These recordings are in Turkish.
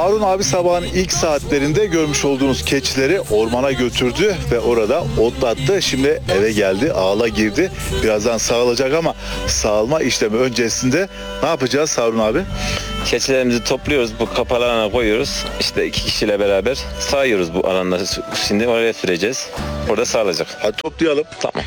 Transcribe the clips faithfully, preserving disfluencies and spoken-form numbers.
Harun abi sabahın ilk saatlerinde görmüş olduğunuz keçileri ormana götürdü ve orada otlattı. Şimdi eve geldi, ağla girdi. Birazdan sağılacak ama sağalma işlemi öncesinde ne yapacağız Harun abi? Keçilerimizi topluyoruz, bu kapalarına koyuyoruz. İşte iki kişiyle beraber sağıyoruz bu alanda. Şimdi oraya süreceğiz. Orada sağlayacak. Hadi toplayalım. Tamam.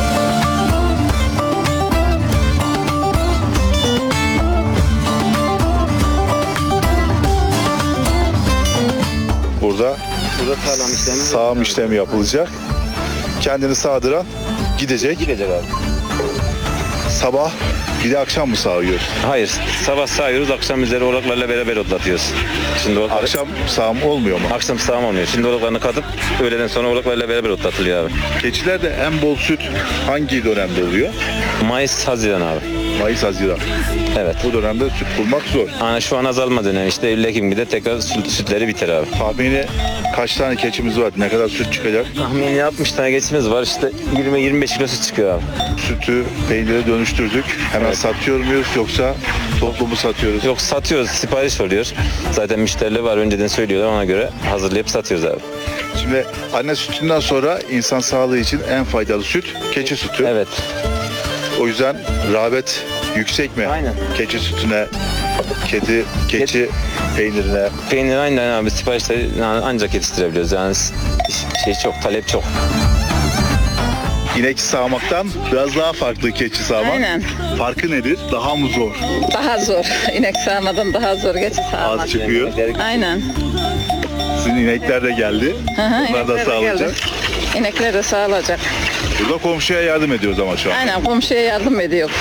Burada Burada sağlam işlemi sağım işlemi yapılacak. Kendini sağdıran gidecek. gidecek abi. Sabah bir de akşam mı sağıyor? Hayır, sabah sağıyoruz, akşam üzeri oğlaklarla beraber otlatıyoruz. Şimdi oğlakları... Akşam sağım olmuyor mu? Akşam sağım olmuyor. Şimdi oğlaklarını katıp öğleden sonra oğlaklarla beraber otlatılıyor abi. Keçilerde en bol süt hangi dönemde oluyor? Mayıs, Haziran abi. Mayıs, Haziran. Evet. Bu dönemde süt bulmak zor. Yani şu an azalma dönemi. İşte Eylül, Ekim gibi de tekrar süt, sütleri biter abi. Tahmini kaç tane keçimiz var? Ne kadar süt çıkacak? Tahmini altmış tane geçimiz var. İşte yirmi yirmi beş kilo süt çıkıyor abi. Sütü peynire dönüştürdük. Hemen Evet. satıyor muyuz yoksa toplumu satıyoruz? Yok, satıyoruz. Sipariş oluyor. Zaten müşteriler var. Önceden söylüyorlar. Ona göre hazırlayıp satıyoruz abi. Şimdi anne sütünden sonra insan sağlığı için en faydalı süt keçi sütü. Evet. O yüzden rağbet yüksek mi? Aynen. Keçi sütüne, kedi, keçi peynirine. Peynir aynen abi. Siparişleri yani ancak yetiştirebiliyoruz. Yani şey çok, talep çok. İnek sağmaktan biraz daha farklı keçi sağmak. Aynen. Farkı nedir? Daha mı zor? Daha zor. İnek sağmadan daha zor geçi sağmak. Az çıkıyor. Aynen. Sizin inekler de geldi. Hı hı, Bunlar da inekler de sağlayacak. geldi. İnekler de sağlayacak. Burada komşuya yardım ediyoruz ama şu an. Aynen, komşuya yardım ediyor.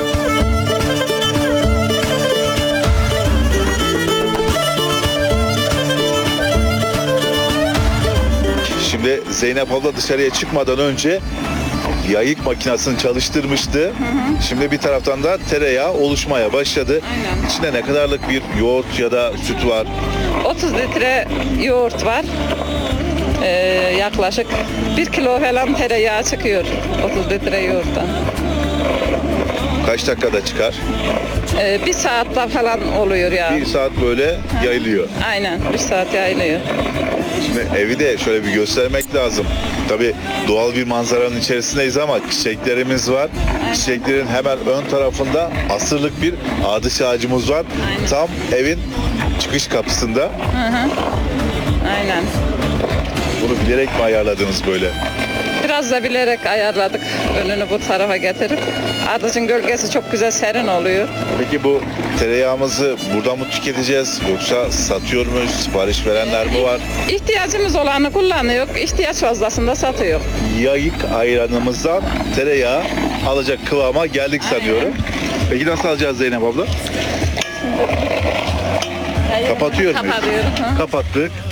Şimdi Zeynep abla dışarıya çıkmadan önce yayık makinesini çalıştırmıştı. Şimdi bir taraftan da tereyağı oluşmaya başladı. Aynen. İçinde ne kadarlık bir yoğurt ya da süt var? otuz litre yoğurt var. Ee, yaklaşık bir kilo falan tereyağı çıkıyor otuz litre yoğurttan. Kaç dakikada çıkar? Ee, bir saatte falan oluyor ya. Bir saat böyle yayılıyor. Aynen, bir saat yayılıyor. Şimdi evi de şöyle bir göstermek lazım. Tabii doğal bir manzaranın içerisindeyiz ama çiçeklerimiz var. Çiçeklerin hemen ön tarafında asırlık bir ardıç ağacımız var. Aynen. Tam evin çıkış kapısında. Hı hı. Aynen. Bunu bilerek mi ayarladınız böyle? Biraz da bilerek ayarladık. Önünü bu tarafa getirip. Ardıcın gölgesi çok güzel serin oluyor. Peki bu tereyağımızı burada mı tüketeceğiz yoksa satıyor muyuz? Sipariş verenler mi var? İhtiyacımız olanı kullanıyor. İhtiyaç fazlasında satıyor. Yayık ayranımızdan tereyağı alacak kıvama geldik sanıyorum. Peki nasıl alacağız Zeynep abla? Kapatıyor muyuz? Kapatıyorum. Hı. Kapattık.